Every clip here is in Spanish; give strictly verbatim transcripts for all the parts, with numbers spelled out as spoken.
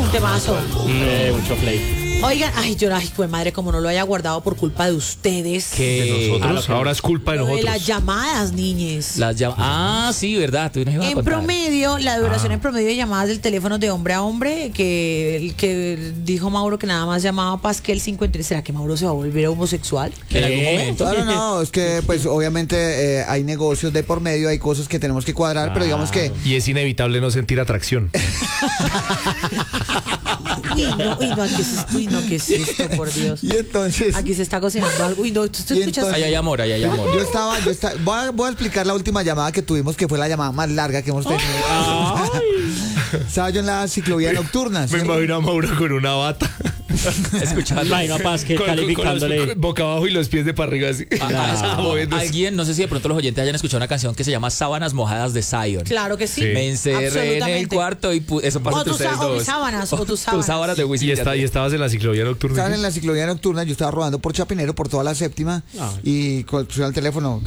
Temazo. Eh, mucho play. Oigan, ay, yo, ay, pues madre, como no lo haya guardado por culpa de ustedes. Que De nosotros, ahora es culpa de Lo de nosotros. las llamadas, niñes. Las llama- ah, sí, verdad. Tú nos ibas a En contar. promedio, la duración Ah. en promedio de llamadas del teléfono de hombre a hombre, que, el que dijo Mauro que nada más llamaba Pasquel cincuenta y tres. ¿Será que Mauro se va a volver homosexual? En algún momento. Claro, no, es que pues obviamente eh, hay negocios de por medio, hay cosas que tenemos que cuadrar, pero digamos que Y es inevitable no sentir atracción. Uy, no, uy, no, ¿qué es esto? Uy, no, ¿qué es esto, por Dios? y entonces Aquí se está cocinando algo. Uy, no, ¿tú, tú Y escuchas? entonces- Ahí hay amor, ahí hay amor. yo estaba, yo estaba voy, a, voy a explicar la última llamada que tuvimos, que fue la llamada más larga que hemos tenido. Estaba yo en la ciclovía nocturna. ¿sí? Me imagino a Mauro con una bata. Escuchando. Imagino a Paz que Con- con- con los- calificándole. boca abajo y los pies de para arriba así. Ah, ah, Moviéndose. alguien, no sé si de pronto los oyentes hayan escuchado una canción que se llama Sábanas Mojadas de Zion. Claro que sí. Sí. Me encerré en el Absolutamente. cuarto y pu- eso pasa O entre tus ustedes sa- o mis dos. sábanas, o tus sábanas. de Wisin Y, está, Yandel. y estabas en la ciclovía nocturna. Estaban en la ciclovía nocturna, yo estaba rodando por Chapinero, por toda la séptima, Ah. y con suena el teléfono.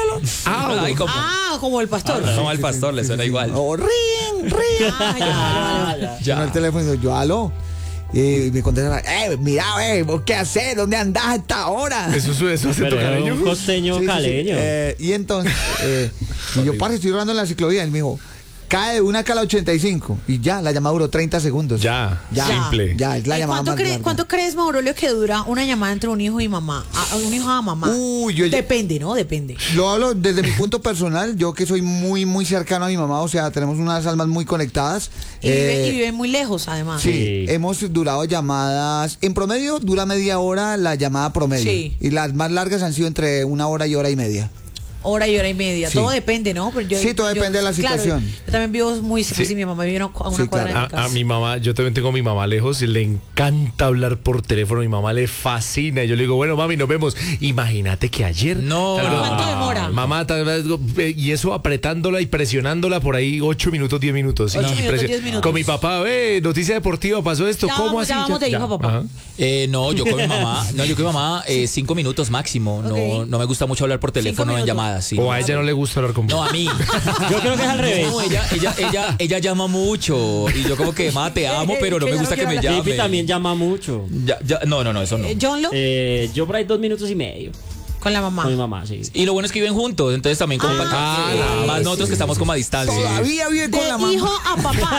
Ah, ay, como, Ah, como el pastor. como al pastor, le suena igual. Oh, ring, ring. Ah, ya, ya, ya. Ya. Suena el teléfono y digo, yo, aló. Y me contesta, eh, mira, eh, ¿vos qué haces? ¿Dónde andás a esta hora? Eso, eso, eso hace Pero era tocareño. un costeño Sí, sí, sí. caleño. Eh, y entonces, eh, y yo, parce, estoy rodando en la ciclovía. Y él me dijo, cae de una cala ochenta y cinco. Y ya, la llamada duró treinta segundos. Ya, Ya. simple. Ya, es la Eh, llamada ¿Cuánto, más cree- larga. ¿Cuánto crees, Maurolio, que dura una llamada entre un hijo y mamá? A, a un hijo a mamá. Uy, yo ya- Depende, ¿no? Depende. Lo hablo desde mi punto personal, yo que soy muy, muy cercano a mi mamá, o sea, tenemos unas almas muy conectadas. Y, vive- Eh, y viven muy lejos, además. Sí, Sí. hemos durado llamadas, en promedio dura media hora la llamada promedio. Sí. Y las más largas han sido entre una hora y hora y media. Hora y hora y media. Sí. Todo depende, ¿no? Pero yo- Sí, todo yo- depende de la claro, situación. yo también vivo muy cerca. Sí, mi mamá vive a una Sí, cuadra claro. de mi casa. A, a mi mamá, yo también tengo a mi mamá lejos, le encanta hablar por teléfono, mi mamá le fascina. Y yo le digo, bueno, mami, nos vemos. Imagínate que ayer. No. Tal vez- ¿Cuánto demora? Mamá, tal vez, eh, y eso apretándola y presionándola por ahí ocho minutos, diez minutos. Ocho Y minutos, presio- diez minutos. Con mi papá, ve, noticia deportiva, pasó esto, Ya ¿cómo vamos, así? ya vamos de hijo a papá. Ajá. Eh, no, yo con mi mamá, no, yo con mi mamá eh, cinco minutos máximo. No, Ok. no me gusta mucho hablar por teléfono en minutos. llamadas. Sí. O a ella no le gusta hablar con No, a mí. Yo creo que es al revés. No, ella, ella, ella, ella llama mucho. Y yo como que, ma, te amo, pero no Que me ella gusta no que me quiere llame. Fifi también llama mucho. Ya- ya- no, no, no, eso no. Eh, John Lo, Eh, yo por ahí dos minutos y medio con la mamá. con mi mamá, sí. Y lo bueno es que viven juntos, entonces también como Ah, para que- sí. más nosotros que estamos como a distancia. Todavía vive con la De mamá. hijo a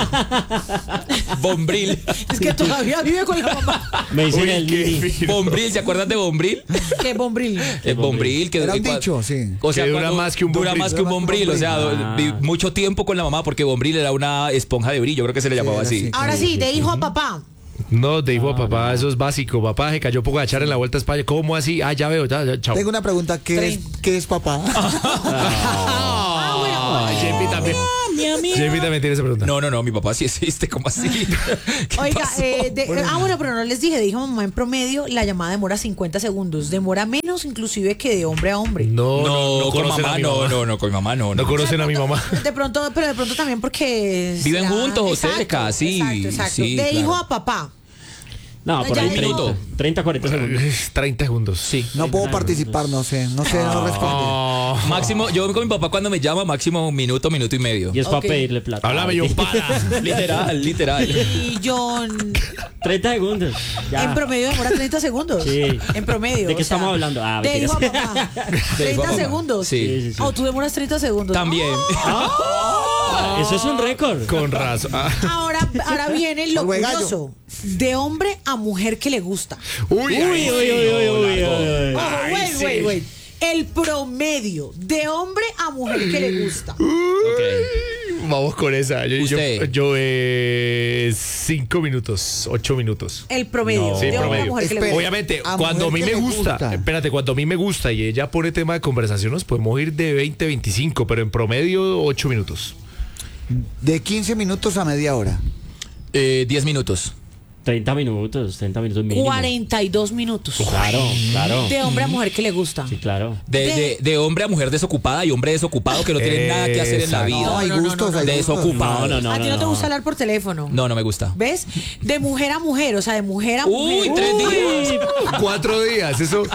papá. Bombril. Es que todavía vive con la mamá. Me dicen Uy, el qué mini. fino. Bombril, ¿se acuerdan de Bombril? Qué bombril. El Bombril. Que Era un cua- dicho, sí. O sea, Que dura cuando- más que un Dura Bombril. más que un Dura más que un Bombril. O sea, Bombril. vi mucho tiempo con la mamá porque Bombril era una esponja de brillo, creo que se le llamaba era así. así. Ahora sí, de hijo a papá. No, te dijo a papá, eso es básico. Papá se cayó poco a echar en la vuelta a España. ¿Cómo así? Ah, ya veo, ya, ya, chao. Tengo una pregunta, ¿qué es, ¿qué es papá? Ah, bueno. Ah, J P también. J P también tiene esa pregunta. No, no, no, mi papá sí existe, ¿cómo así? ¿Qué Oiga, pasó? eh, de- ah, bueno, pero no les dije, de hijo a mamá en promedio, la llamada demora cincuenta segundos. Demora menos inclusive que de hombre a hombre. No, no, no, no con conocen mamá, a mi no, mamá. no, no, con mi mamá no. No no. conocen a mi mamá. De pronto, pero de pronto también porque... Viven será- juntos o exacto, cerca, sí, Exacto, exacto. sí, de claro. hijo a papá. No, por Ya ahí digo. treinta, treinta, cuarenta segundos. treinta segundos. Sí. No puedo participar, no sé, no sé, no responde. Oh. Máximo, yo con mi papá cuando me llama, máximo un minuto, minuto y medio. Y es Ok. para pedirle plata. Háblame, John Para. Literal, literal. Y John, treinta segundos. Ya. en promedio demora treinta segundos. Sí. En promedio. ¿De qué o sea, estamos hablando? Ah, de hijo a mentiras. papá. De hijo a treinta mamá. segundos. Sí. Sí, sí, sí. Oh, tú demoras treinta segundos. También. Eso es un récord. Con razón. Ah. Ahora, ahora viene lo Salve, gallo. curioso. De hombre a mujer que le gusta. Uy, Uy, uy, uy, uy, uy, uy, uy. Ojo, Ay, wait, sí. wait, wait. El promedio de hombre a mujer que le gusta. Ok. Vamos con esa. Yo, yo, Usted. yo, eh, cinco minutos, ocho minutos. El promedio Sí, de hombre a promedio. mujer que le Espera. gusta. Obviamente, A cuando a mí mujer me que le gusta, gusta. espérate, cuando a mí me gusta y ella pone tema de conversación, nos podemos ir de veinte, veinticinco, pero en promedio ocho minutos. De quince minutos a media hora. Eh, diez minutos. treinta minutos, treinta minutos mínimo. cuarenta y dos minutos. Claro, claro. De hombre a mujer que le gusta. Sí, claro. De, De- de, de hombre a mujer desocupada y hombre desocupado que no tiene nada que hacer en la Exacto. No, vida. hay no, no, gustos, no, hay Desocupado. No, no, no. a ti no, te gusta hablar por teléfono. No, no me gusta. ¿Ves? De mujer a mujer, o sea, de mujer a Uy, mujer. tres días. Cuatro días, eso,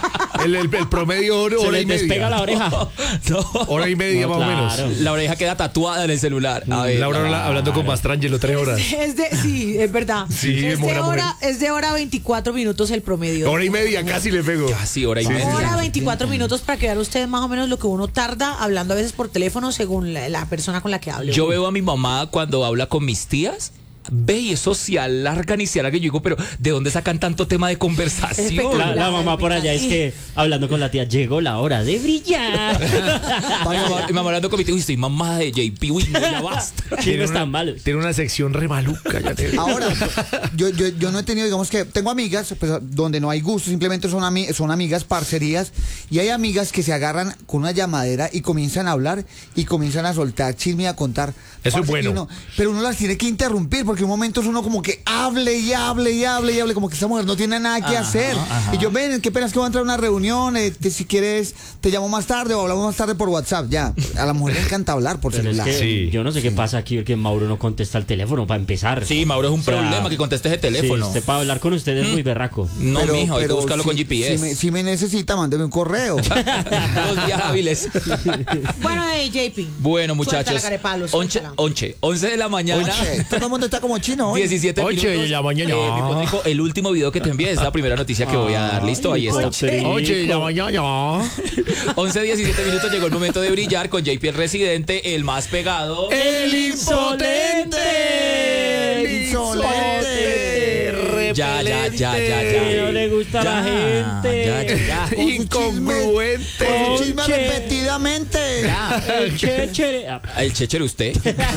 El, el, el promedio hora, Se hora les y media. despega la oreja. No. Hora y media No, más claro. o menos. La oreja queda tatuada en el celular. A ver, Laura no. habla- hablando con Mastrangelo tres horas. Es de, sí, es verdad. Sí, es, buena de mujer. hora, es de hora veinticuatro minutos el promedio. Hora y media, casi le pego. Casi hora y Sí, media. sí, Hora veinticuatro minutos para que vean ustedes más o menos lo que uno tarda hablando a veces por teléfono según la, la persona con la que hable. Yo veo a mi mamá cuando habla con mis tías. Ve, y eso se alargan y se alargan. Yo digo, pero ¿de dónde sacan tanto tema de conversación? Espectacular. La, la mamá por allá es que hablando con la tía, llegó la hora de brillar. Mi mamá, mi mamá hablando con mi tío, uy, estoy mamá de J P, uy, no, ya basta. ¿Quién no una, están malos? tiene una sección re maluca. Ya te- Ahora, yo, yo, yo no he tenido, digamos que tengo amigas pues, donde no hay gusto, simplemente son, ami- son amigas, parcerías, y hay amigas que se agarran con una llamadera y comienzan a hablar y comienzan a soltar chisme y a contar. Eso es Parce, bueno. y uno- pero uno las tiene que interrumpir porque en un momento es uno como que hable y hable y hable y hable, como que esta mujer no tiene nada que Ajá, hacer. ajá. Y yo, ven, qué pena es que voy a entrar a una reunión, eh, te- si quieres te llamo más tarde o hablamos más tarde por WhatsApp. Ya, a la mujer le encanta hablar por Pero es celular. que Sí. yo no sé qué pasa aquí, que Mauro no contesta el teléfono para empezar. Sí, Mauro, es un O sea, problema que conteste ese teléfono. Sí, usted para hablar con usted es muy berraco. No, Pero- mijo, hay que pero buscarlo si- con G P S. Si me, si me necesita, mándeme un correo. Dos días hábiles. Bueno, hey, J P. Bueno, Suéltala, muchachos. carepalos, Once, suéltala. once, once de la mañana. Oye, todo el mundo está como chino hoy. diecisiete Oye, minutos. ya mañana. Eh, mi Potrico, el último video que te envié es la primera noticia que voy a dar. Listo, ahí está. Potrico. Oye, ya mañana. once, diecisiete minutos llegó el momento de brillar con J P el residente, el más pegado. El impotente. El insolente. Ya, ya, ya, ya, ya. Que no le gusta a la gente. Ya, ya, ya. Con su Incongruente. Con su chisme Oye. repetidamente. El chéchere. Ah, El chéchere usted.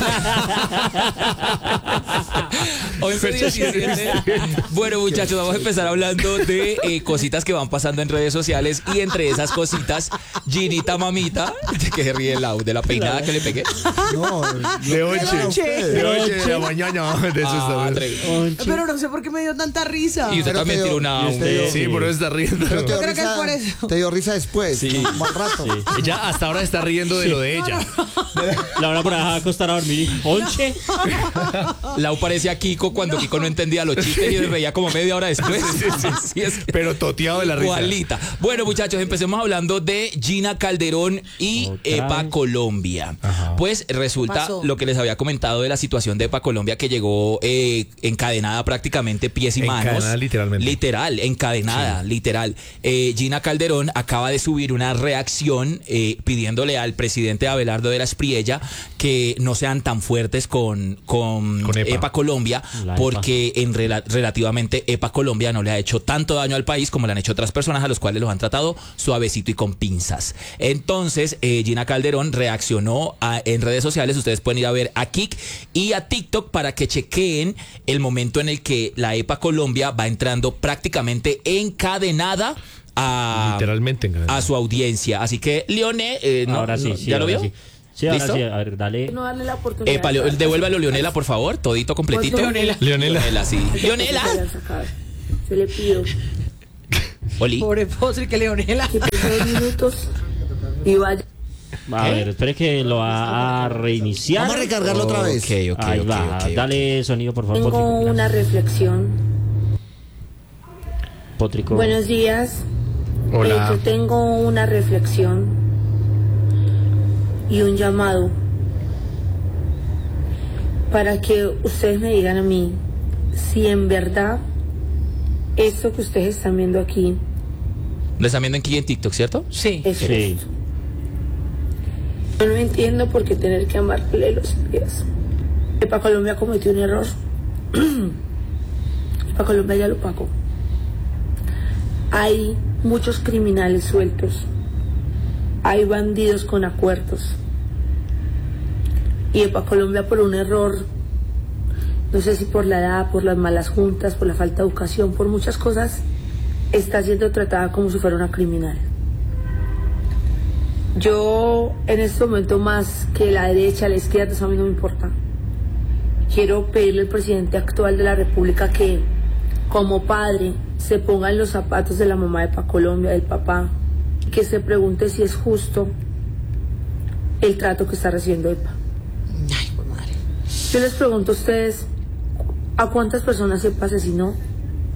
once, diecisiete. Bueno, muchachos, vamos a empezar hablando de eh, cositas que van pasando en redes sociales. Y entre esas cositas, Ginita Mamita, de que se ríe el Lau, de la peinada que le pegué. No, De ocho. De ocho de la Ocho. mañana. De eso Ah, está. atrevido. onche. Pero no sé por qué me dio tanta risa. Y usted Pero también te dio- tiró una. y usted dio- Sí, por eso está riendo. Pero te dio, creo que risa, es por eso. te dio risa después. Sí. Un buen rato. Ella hasta ahora está riendo de lo de ella. La hora por dejar acostar a dormir. Onche. Lau parecía Kiko cuando Kiko no entendía los chistes y se reía como media hora después. Sí, es que- Pero toteado de la risa. Igualita. Bueno, muchachos, empecemos hablando de Gina Calderón y Otra EPA vez. Colombia. Ajá. Pues resulta Pasó. lo que les había comentado de la situación de EPA Colombia, que llegó eh, encadenada prácticamente pies y manos. Encadenada literalmente. Literal, encadenada, literal. Eh, Gina Calderón acaba de subir una reacción eh, pidiéndole al presidente Abelardo de la Espriella que no sean tan fuertes con, con, Con EPA. EPA Colombia, La porque en rela- relativamente EPA Colombia no le ha hecho tanto daño al país como le han hecho otras personas a los cuales los han tratado suavecito y con pinzas. Entonces, eh, Gina Calderón reaccionó a- en redes sociales. Ustedes pueden ir a ver a Kik y a TikTok para que chequeen el momento en el que la EPA Colombia va entrando prácticamente encadenada a, Literalmente encadenada. a su audiencia. Así que, Leone, eh, no, Ahora sí, no, sí. ¿ya lo ahora vio? Sí, sí ahora ¿Listo? sí. A ver, dale. No darle la oportunidad. Epa, Leo- de- devuélvalo, Leonela, por favor, todito completito. Leonela. Leonela. Leonela, sí. que Leonela. se hayan sacado. Yo le pido Oli. Pobre postre que Leonela. que por dos minutos y vaya. A ver, espere que lo va a reiniciar. Vamos a recargarlo otra vez. Ok, ok, Ahí ok, va. ok, ok. Dale sonido, por favor. Tengo Potrico. una reflexión. Potrico. Buenos días. Hola. Eh, yo tengo una reflexión y un llamado para que ustedes me digan a mí si en verdad esto que ustedes están viendo aquí Lo están viendo aquí en TikTok, ¿cierto? Sí. es Sí. esto. Yo no entiendo por qué tener que amarle los pies. EPA Colombia cometió un error. EPA Colombia ya lo pagó. Hay muchos criminales sueltos. Hay bandidos con acuerdos. Y EPA Colombia por un error, no sé si por la edad, por las malas juntas, por la falta de educación, por muchas cosas, está siendo tratada como si fuera una criminal. Yo en este momento más que la derecha, la izquierda, eso a mí no me importa. Quiero pedirle al presidente actual de la República que como padre se ponga en los zapatos de la mamá de EPA Colombia, del papá, que se pregunte si es justo el trato que está recibiendo EPA. Ay, por madre. Yo les pregunto a ustedes, ¿a cuántas personas EPA asesinó?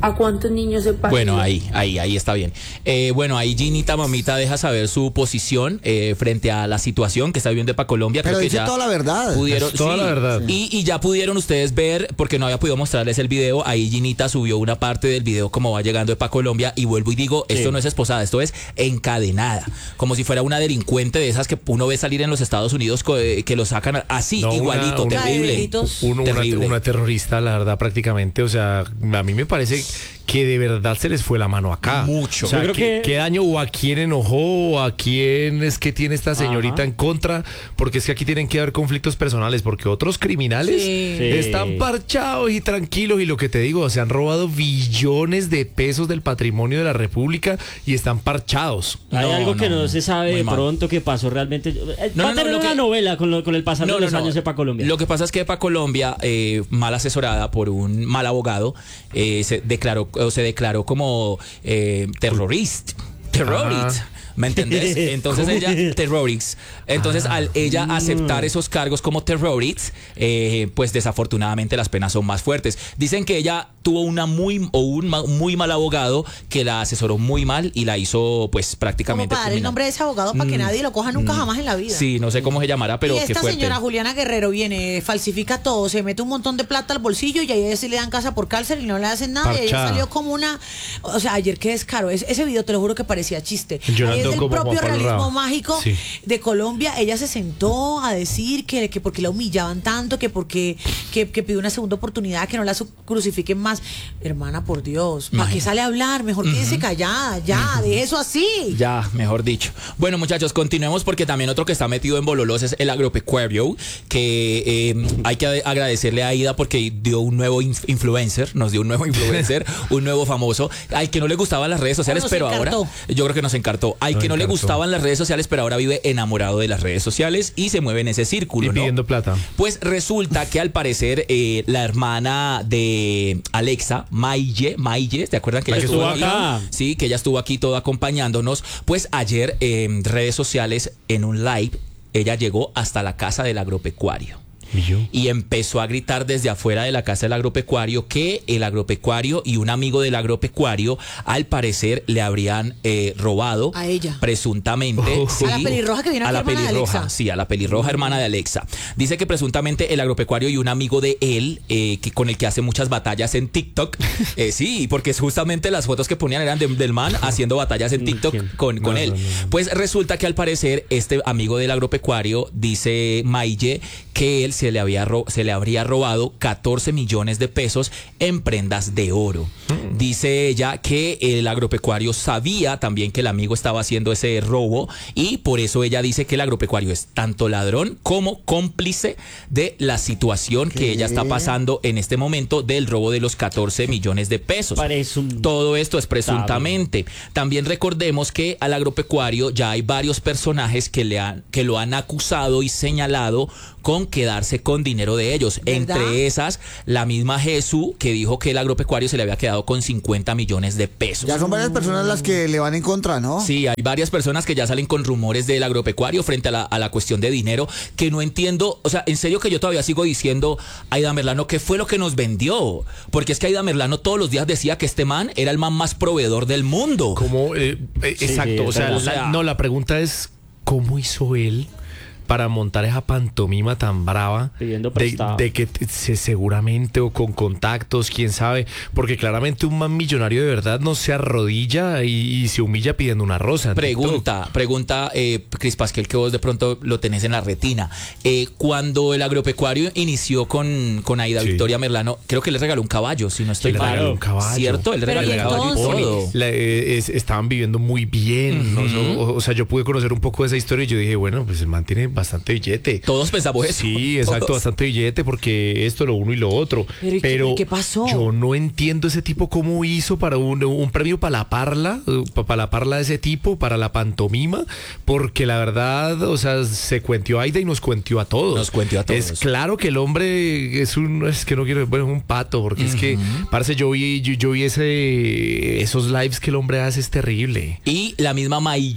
a cuántos niños he parido. Bueno, ahí, ahí, ahí está bien. Eh, bueno, ahí Ginita Mamita deja saber su posición eh, frente a la situación que está viviendo Epa Colombia. Pero Creo que dice ya toda la verdad. Pudieron, Es toda sí, la verdad. Y, y ya pudieron ustedes ver, porque no había podido mostrarles el video, ahí Ginita subió una parte del video como va llegando Epa Colombia y vuelvo y digo, esto Sí. no es esposada, esto es encadenada, como si fuera una delincuente de esas que uno ve salir en los Estados Unidos co- eh, que lo sacan así, No, una- igualito, una- terrible. Delitos. Uno, una, Terrible. una terrorista, la verdad, prácticamente. O sea, a mí me parece que de verdad se les fue la mano acá. Mucho. O sea, Yo creo ¿qué, que- qué daño o a quién enojó o a quién es que tiene esta señorita Ajá. en contra? Porque es que aquí tienen que haber conflictos personales, porque otros criminales Sí. Sí. están parchados y tranquilos. Y lo que te digo, se han robado billones de pesos del patrimonio de la República y están parchados. Hay No, algo que no, no se sabe muy de mal. pronto que pasó realmente. Eh, No, Va no, a tener no, lo una que- novela con, lo- con el pasar No, de no, los no. años Epa Colombia. Lo que pasa es que Epa Colombia, eh, mal asesorada por un mal abogado, eh, se declaró o se declaró como eh, terrorista. Terrorist. Ajá. ¿Me entendés? Entonces ¿Cómo? ella, terrorist. Entonces al ella aceptar esos cargos como terrorist, eh, pues desafortunadamente las penas son más fuertes. Dicen que ella tuvo una muy o un ma- muy mal abogado que la asesoró muy mal y la hizo pues Como prácticamente para dar el criminal. nombre de ese abogado para que Mm, nadie lo coja nunca mm. jamás en la vida. Sí, no sé cómo se llamará, pero y qué esta fuerte. señora Juliana Guerrero viene, falsifica todo, se mete un montón de plata al bolsillo y a ella sí le dan casa por cárcel y no le hacen nada. Y ella Parchada. salió como una. O sea, ayer qué descaro. Es, ese video te lo juro que parecía chiste. Llorando Es el como propio Juan Pablo realismo Raba. mágico Sí. de Colombia. Ella se sentó a decir que, que porque la humillaban tanto, que porque que, que pidió una segunda oportunidad, que no la su- crucifiquen más. Hermana, por Dios, ¿para qué sale a hablar? Mejor quédese callada, ya, de eso así. Ya, mejor dicho. Bueno, muchachos, continuemos porque también otro que está metido en bololos es el agropecuario, que eh, hay que agradecerle a Aida porque dio un nuevo inf- influencer, nos dio un nuevo influencer, un nuevo famoso, al que no le gustaban las redes sociales, nos pero encartó. ahora, yo creo que nos encartó, al Nos que no le encartó. gustaban las redes sociales, pero ahora vive enamorado de las redes sociales y se mueve en ese círculo, Y ¿no? pidiendo plata. Pues resulta que al parecer eh, la hermana de Alexa, Maye, Maye, ¿te acuerdan que La ella que estuvo estuvo aquí? acá. Sí, que ella estuvo aquí todo acompañándonos. Pues ayer en redes sociales, en un live, ella llegó hasta la casa del agropecuario. ¿Y yo? Y empezó a gritar desde afuera de la casa del agropecuario que el agropecuario y un amigo del agropecuario al parecer le habrían eh, robado A ella. presuntamente Oh. sí, A la pelirroja que viene a aquí, la hermana de pelirroja, Alexa. sí, a la pelirroja hermana de Alexa. Dice que presuntamente el agropecuario y un amigo de él eh, que con el que hace muchas batallas en TikTok, eh, sí, porque es justamente las fotos que ponían eran de- del man haciendo batallas en TikTok ¿Quién? con, con No, él. no, no, no. Pues resulta que al parecer este amigo del agropecuario dice Maye que él se le había ro- se le habría robado catorce millones de pesos en prendas de oro. Dice ella que el agropecuario sabía también que el amigo estaba haciendo ese robo y por eso ella dice que el agropecuario es tanto ladrón como cómplice de la situación que ella está pasando en este momento del robo de los catorce millones de pesos. Parece un- Todo esto es presuntamente. También recordemos que al agropecuario ya hay varios personajes que, le han, que lo han acusado y señalado con quedarse con dinero de ellos. ¿Verdad? Entre esas, la misma Jesús que dijo que el agropecuario se le había quedado con cincuenta millones de pesos. Ya son varias personas las que le van en contra, ¿no? Sí, hay varias personas que ya salen con rumores del agropecuario frente a la, a la cuestión de dinero que no entiendo, o sea, en serio que yo todavía sigo diciendo, Aida Merlano, ¿qué fue lo que nos vendió? Porque es que Aida Merlano todos los días decía que este man era el man más proveedor del mundo. ¿Cómo? Eh, eh, Sí, exacto. sí, o sea, pero, o sea- la, no, la pregunta es, ¿cómo hizo él para montar esa pantomima tan brava Pidiendo de, prestado. de que t- se- seguramente o con contactos, quién sabe? Porque claramente un man millonario de verdad no se arrodilla y, y se humilla pidiendo una rosa. en TikTok. Pregunta, pregunta, eh, Cris Pasquel, que vos de pronto lo tenés en la retina. Eh, cuando el agropecuario inició con, con Aida Sí. Victoria Merlano, creo que le regaló un caballo, si no estoy Le mal. regaló un caballo. ¿Cierto? Él le Pero regaló ¿y un caballo y entonces? todo. La- eh, es- estaban viviendo muy bien. ¿no? o, o sea, yo pude conocer un poco de esa historia y yo dije, bueno, pues el man tiene bastante billete. Todos pensamos eso. Sí, exacto, Todos. bastante billete porque esto, lo uno y lo otro. Pero, ¿y qué- Pero y qué pasó? yo no entiendo ese tipo cómo hizo para un, un premio para la parla, eh, pa- para la parla de ese tipo, para la pantomima, porque la verdad, o sea, se cuentió a Aida y nos cuentió a todos. Nos cuentió a todos. Es claro que el hombre es un, es que no quiero, bueno, es un pato, porque es que, parece, yo vi, yo, yo vi ese, esos lives que el hombre hace, es terrible. Y la misma Maille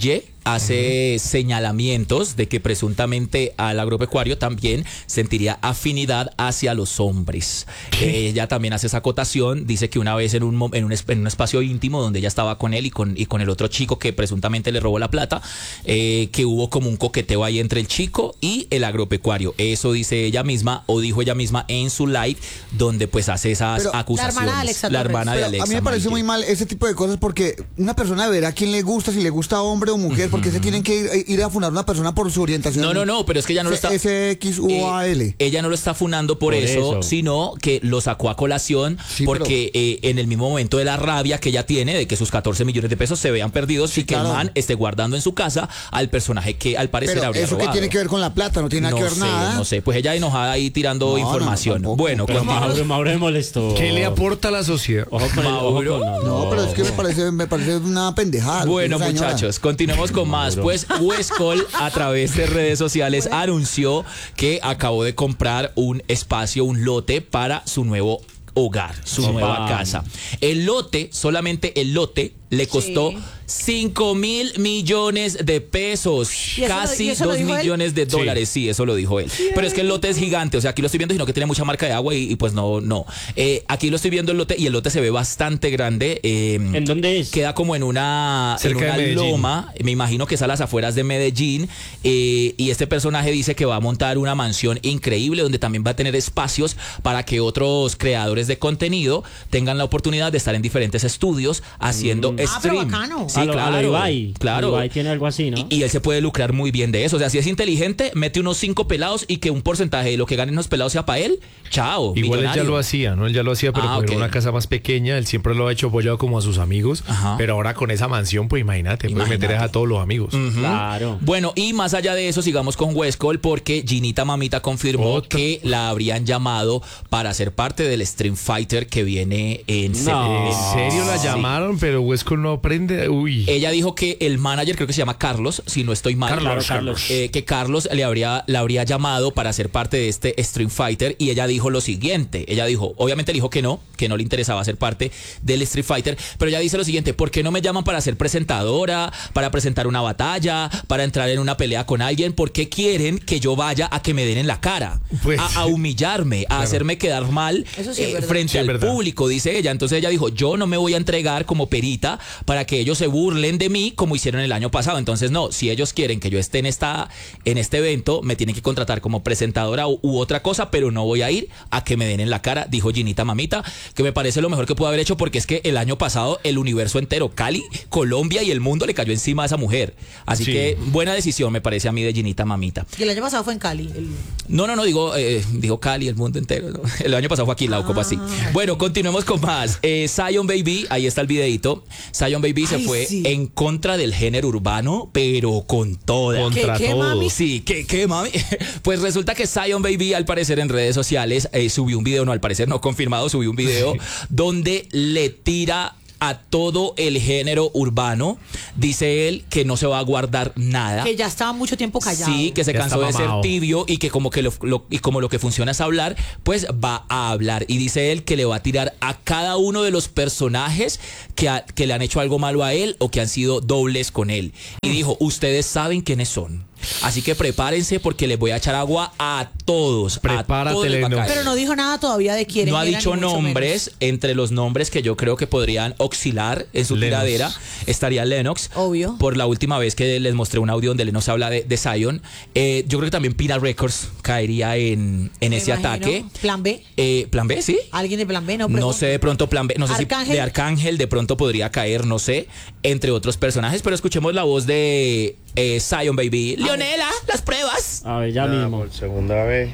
hace uh-huh. señalamientos de que presuntamente al agropecuario también sentiría afinidad hacia los hombres. Eh, ella también hace esa acotación, dice que una vez en un, en un, en un espacio íntimo donde ella estaba con él y con, y con el otro chico que presuntamente le robó la plata, eh, que hubo como un coqueteo ahí entre el chico y el agropecuario. Eso dice ella misma, o dijo ella misma en su live, donde pues hace esas Pero acusaciones. La hermana de Alexa la hermana de Pero Alexa. a mí me parece muy mal ese tipo de cosas porque una persona verá a quién le gusta, si le gusta hombre o mujer, uh-huh. porque se tienen que ir, ir a funar a una persona por su orientación. No, no, no, pero es que ella no lo está... S X U A L. Eh, ella no lo está funando por, por eso, eso, sino que lo sacó a colación sí, porque pero... eh, en el mismo momento de la rabia que ella tiene de que sus catorce millones de pesos se vean perdidos sí, y que claro. el man esté guardando en su casa al personaje que al parecer pero habría eso robado. ¿Qué tiene que ver con la plata? No tiene nada no que ver sé, nada. No sé, pues ella enojada ahí tirando no, información. No, bueno, pero Mauro, Mauro me molestó. ¿Qué le aporta a la sociedad? Ojo con Mauro. El, ojo con, no, no, pero es que me parece, me parece una pendejada. Bueno, muchachos, continuemos con más. Pues Westcol a través de redes sociales anunció que acabó de comprar un espacio, un lote para su nuevo hogar, su Opa. nueva casa. El lote, solamente el lote, le costó sí. cinco mil millones de pesos, casi dos millones él? de dólares. Sí. sí, eso lo dijo él. Sí, Pero es que el lote es gigante, o sea, aquí lo estoy viendo, sino que tiene mucha marca de agua y, y pues no, no. Eh, aquí lo estoy viendo el lote y el lote se ve bastante grande. Eh, ¿En dónde es? Queda como en una, Cerca en una loma, me imagino que es a las afueras de Medellín. Eh, y este personaje dice que va a montar una mansión increíble donde también va a tener espacios para que otros creadores de contenido tengan la oportunidad de estar en diferentes estudios haciendo mm. Ah, pero bacano. Sí, a lo, claro. A lo Ibai. Claro. Ibai tiene algo así, ¿no? Y, y él se puede lucrar muy bien de eso. O sea, si es inteligente, mete unos cinco pelados y que un porcentaje de lo que ganen los pelados sea para él. Chao. Igual millonario. él ya lo hacía, ¿no? Él ya lo hacía, pero ah, con okay. una casa más pequeña. Él siempre lo ha hecho apoyado como a sus amigos. Ajá. Pero ahora con esa mansión, pues imagínate, puede meter a todos los amigos. Uh-huh. Claro. Bueno, y más allá de eso, sigamos con Westcol porque Ginita Mamita confirmó ¿Otra? que la habrían llamado para ser parte del Stream Fighter que viene en no. ¿En serio la llamaron? Pero Westcol no aprende. Uy. Ella dijo que el manager, creo que se llama Carlos, si no estoy mal. Carlos, Carlos. Eh, que Carlos le habría, la habría llamado para ser parte de este Stream Fighter y ella dijo lo siguiente. Ella dijo, obviamente le dijo que no, que no le interesaba ser parte del Street Fighter, pero ella dice lo siguiente: ¿por qué no me llaman para ser presentadora, para presentar una batalla, para entrar en una pelea con alguien? ¿Por qué quieren que yo vaya a que me den en la cara? Pues, a, a humillarme, a claro. hacerme quedar mal Eso sí eh, es frente sí, al verdad. público, dice ella. Entonces ella dijo, yo no me voy a entregar como perita para que ellos se burlen de mí como hicieron el año pasado. Entonces no, si ellos quieren que yo esté en esta en este evento, me tienen que contratar como presentadora u, u otra cosa, pero no voy a ir a que me den en la cara, dijo Ginita Mamita, que me parece lo mejor que pudo haber hecho porque es que el año pasado el universo entero, Cali, Colombia y el mundo le cayó encima a esa mujer. Así sí. que buena decisión me parece a mí de Ginita Mamita. Y el año pasado fue en Cali. El... No, no, no, digo, eh, digo Cali, el mundo entero. ¿no? El año pasado fue aquí, ah. como así. Bueno, continuemos con más. Eh, Zion Baby, ahí está el videito. Zion Baby Ay, se fue sí. en contra del género urbano, pero con toda. Contra ¿Qué, qué, todo. mami? Sí, ¿qué, qué, mami? Pues resulta que Zion Baby, al parecer en redes sociales, eh, subió un video, no, al parecer no confirmado, subió un video sí. donde le tira a todo el género urbano. Dice él que no se va a guardar nada. Que ya estaba mucho tiempo callado. Sí, que se ya cansó de ser mamado. tibio y que como que lo, lo, y como lo que funciona es hablar, pues va a hablar. Y dice él que le va a tirar a cada uno de los personajes que, a, que le han hecho algo malo a él o que han sido dobles con él. Y dijo, ustedes saben quiénes son. Así que prepárense porque les voy a echar agua a todos. Prepárate, a todos les va a caer. Pero no dijo nada todavía de quién. No ha dicho nombres. Menos. Entre los nombres que yo creo que podrían oscilar en su Lennox. tiradera estaría Lennox. Obvio. Por la última vez que les mostré un audio donde Lennox habla de, de Zion. Eh, yo creo que también Pina Records caería en, en ese imagino. ataque. Plan B. Eh, Plan B, sí. Alguien de Plan B, no. No sé, de pronto Plan B. No sé Arcángel. si de Arcángel de pronto podría caer, no sé. Entre otros personajes. Pero escuchemos la voz de eh, Zion Baby. Leonela, las pruebas. A ver, ya Nada, mismo. por segunda vez.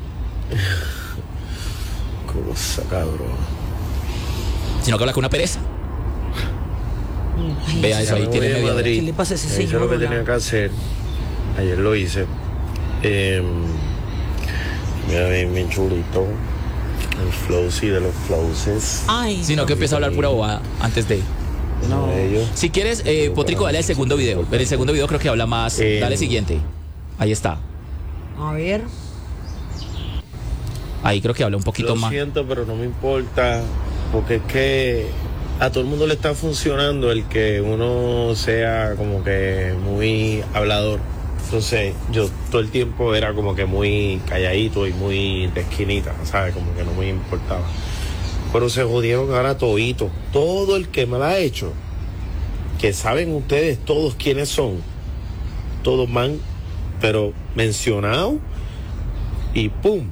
Cosa, cabrón. Sino que habla con una pereza. Ay, Vea eso, ahí me tiene voy a media hora. Madrid. ¿Qué le pasa a ese Hice señor? lo que Hola. tenía que hacer. Ayer lo hice. Eh, mira, bien, bien chulito. El flowsy de los flowses. Ay. Sino que empieza a hablar pura bobada antes de. Uno de ellos. Si quieres, eh, Potrico, dale al segundo video. En el segundo video creo que habla más. Eh, Dale siguiente. Ahí está. A ver. Ahí creo que habla un poquito Lo más. siento, pero no me importa. Porque es que a todo el mundo le está funcionando el que uno sea como que muy hablador. Entonces yo todo el tiempo era como que muy calladito y muy de esquinita, ¿sabes? Como que no me importaba. Pero se jodieron ahora todito. Todo el que me la ha hecho, que saben ustedes todos quiénes son, todos van, pero mencionado y pum,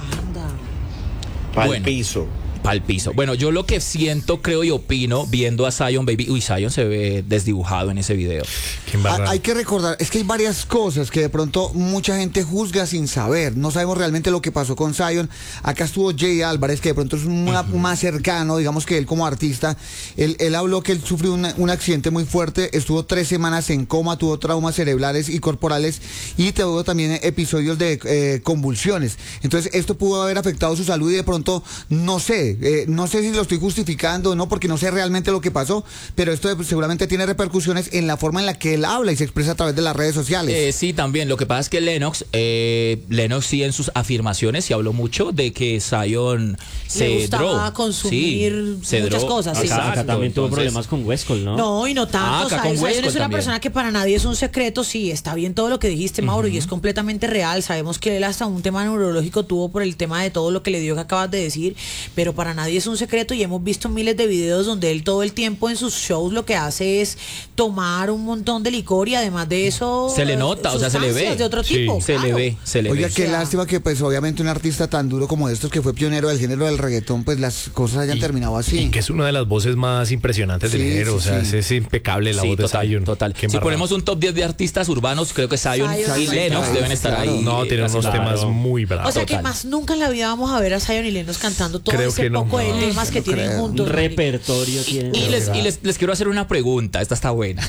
para el Bueno. piso. Pa'l piso. Bueno, yo lo que siento, creo y opino viendo a Zion Baby. Uy, Zion se ve desdibujado en ese video. Qué embarrada. Ha- Hay que recordar, es que hay varias cosas que de pronto mucha gente juzga sin saber. No sabemos realmente lo que pasó con Zion. Acá estuvo Jay Álvarez, que de pronto es una- más cercano, digamos que él como artista. Él, él habló que él sufrió una- un accidente muy fuerte, estuvo tres semanas en coma, tuvo traumas cerebrales y corporales y tuvo también episodios de eh, convulsiones. Entonces esto pudo haber afectado su salud y de pronto, no sé, eh, no sé si lo estoy justificando o no, porque no sé realmente lo que pasó, pero esto de- seguramente tiene repercusiones en la forma en la que él habla y se expresa a través de las redes sociales. Eh, sí, también. Lo que pasa es que Lennox, eh, Lennox sí en sus afirmaciones sí habló mucho de que Zion se Le gustaba drogó. consumir Sí, se muchas drogó. cosas, sí. Acá, acá Exacto, también tuvo entonces- problemas con Westcol, ¿no? No, y no Ah, tanto. acá Zion, con Zion Westcol es una también. persona que para nadie es un secreto. Sí, está bien todo lo que dijiste, Mauro, y es completamente real. Sabemos que él hasta un tema neurológico tuvo por el tema de todo lo que le dio que acabas de decir, pero para nadie es un secreto y hemos visto miles de videos donde él todo el tiempo en sus shows lo que hace es tomar un montón de licor y además de eso... Se le nota, o sea, se le ve. sustancias de otro Sí, tipo. Se le claro. ve, se le Oiga, ve. qué O sea- lástima que pues obviamente un artista tan duro como estos que fue pionero del género del reggaetón, pues las cosas hayan Y- terminado así. Y que es una de las voces más impresionantes del Sí, género. sí, o sea, sí. es, es impecable la Sí, voz de total, Zion. total. Qué Si embarrada. ponemos un top diez de artistas urbanos, creo que Zion, Zion, y Zion, Lennox claro, deben estar claro. ahí. No, tiene unos Claro. temas muy O bravos. sea que Total. más nunca en la vida vamos a ver a Zion y Lennox cantando todo Creo ese que no. poco de No, temas que no tienen creo. Un juntos. marica. repertorio tiene. Y les, y les, les quiero hacer una pregunta, esta está buena.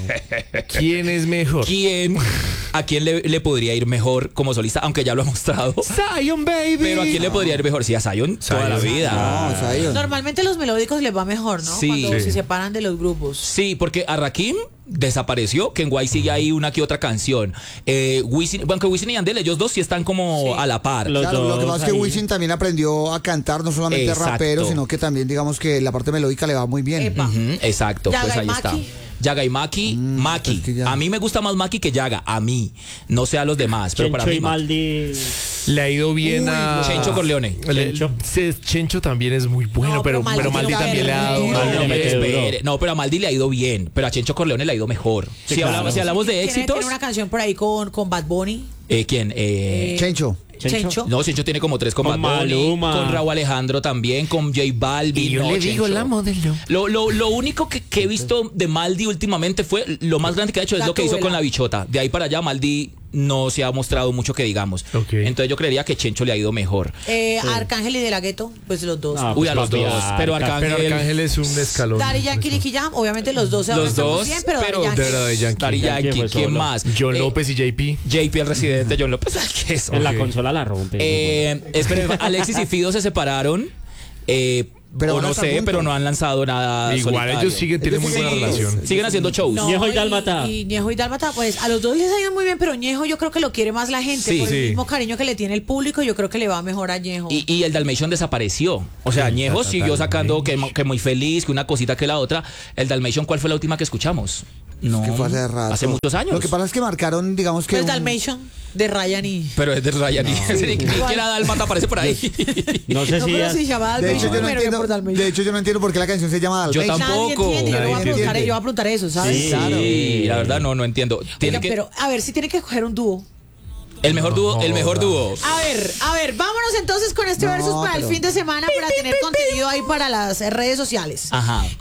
¿Quién es mejor? ¿Quién, a quién le, le podría ir mejor como solista? Aunque ya lo ha mostrado. Zion, baby. Pero ¿a quién le podría ir mejor? Sí, a Zion toda la Zion. vida. No, Zion. Normalmente los melódicos les va mejor, ¿no? Sí. Cuando Sí. se separan de los grupos. Sí, porque a Rakim desapareció, que en Guay sigue ahí una que otra canción. Eh, Wisin, bueno, que Wisin y Yandel, ellos dos sí están como Sí. a la par. Los Claro, lo que dos pasa es que ahí. Wisin también aprendió a cantar, no solamente Exacto. rapero, sino que también digamos que la parte melódica le va muy bien. Epa. Ujú, exacto, Yaga pues y ahí está. Maki. Yaga y Maki, Maki. es que ya- A mí me gusta más Maki que Yaga, a mí. No sé a los demás, pero para Chencho mí y Maki. Maldi. Le ha ido bien a... Chencho Corleone. Le- Chencho. se- Chencho también es muy bueno, No, pero, pero pero Maldi Maldi lo también le ha dado... perdió. No, Maldi le me mete duro. espere. No, pero a Maldi le ha ido bien, pero a Chencho Corleone le ha ido mejor. Sí, si, claro. hablamos, si hablamos de Tiene- éxitos, Tiene una canción por ahí con, con Bad Bunny. eh, ¿quién? Eh, Chencho. Chencho. Chencho. no, Chencho tiene como tres con, Con Bad Bunny, Maluma. con Raúl Alejandro también, con J Balvin. Y yo no, le digo Chencho. la modelo. Lo, lo, lo único que, que he visto de Maldi últimamente fue lo más grande que ha hecho es La lo que hizo tubela. con la bichota. De ahí para allá Maldi no se ha mostrado mucho que digamos. Ok. Entonces yo creería que Chencho le ha ido mejor. Eh, Arcángel y De La Ghetto, pues los dos. Ah, Uy, a los papi, dos. Arca- Pero Pero Arcángel. Arcángel es un escalón. Daddy Yankee, Nicky Jam, obviamente los dos se Los van dos, bien, pero, pero Daddy Yankee. de verdad, de Yankee. Daddy Yankee Yankee, fue ¿quién solo. más? John Eh, López y J P. J P, el residente, John López. Ay, ¿qué es? En la Ok. consola la rompe. Eh, esperen, Alexis y Fido se separaron. Eh, Pero o van a no estar sé, juntos. pero no han lanzado nada. Igual solitario. ellos siguen, tienen muy Ellos buena siguen- relación. Siguen haciendo shows. No, Ñejo y y- Dálmata. Y, Ñejo y Dálmata, pues a los dos les ha ido muy bien, pero Ñejo yo creo que lo quiere más la gente. Sí, por sí. el mismo cariño que le tiene el público, yo creo que le va mejor a Ñejo. Y, y el Dalmatian desapareció. O sea, Sí, Ñejo ta, ta, siguió ta, sacando que, Dalmatian. que muy feliz, que una cosita que la otra. El Dalmatian, ¿cuál fue la última que escuchamos? No, Que fue hace rato. hace muchos años. Lo que pasa es que marcaron, digamos que. pues un- Dalmatian, de Ryan y... Pero es de Ryan. Ni, ni siquiera Dálmata aparece por ahí. No sé No, si. pero ya- si se llama De hecho, Dalmatian, yo no pero entiendo, por Dalmatian. de hecho, yo no entiendo por qué la canción se llama Yo Dalmatian. tampoco. Nadie entiende, yo le voy a Nadie preguntar, entiende. yo voy a preguntar eso, ¿sabes? Sí. Claro. Sí, la verdad no, no entiendo. Tiene Oiga, que, pero a ver si tiene que coger un dúo. el mejor dúo, el mejor dúo. A ver, a ver, vámonos entonces con este No, versus para pero- el fin de semana para tener contenido ahí para las redes sociales. Ajá.